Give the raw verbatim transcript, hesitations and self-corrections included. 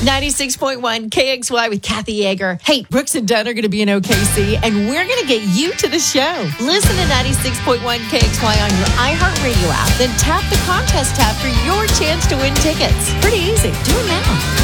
ninety-six point one K X Y with Kathy Yeager. Hey, Brooks and Dunn are going to be in O K C, and we're going to get you to the show. Listen to ninety-six point one K X Y on your iHeartRadio app, then tap the contest tab for your chance to win tickets. Pretty easy. Do it now.